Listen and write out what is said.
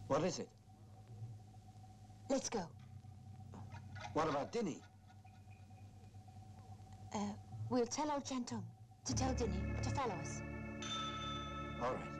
What is it? Let's go. What about Dinny? We'll tell old Chantung to tell Dinny to follow us. All right.